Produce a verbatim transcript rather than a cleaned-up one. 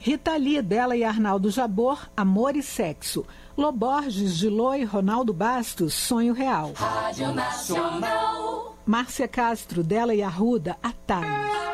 Rita Lee, dela e Arnaldo Jabor, Amor e Sexo. Lô Borges, de Lô e Ronaldo Bastos, Sonho Real. Rádio Nacional. Márcia Castro, dela e Arruda, A Tarde.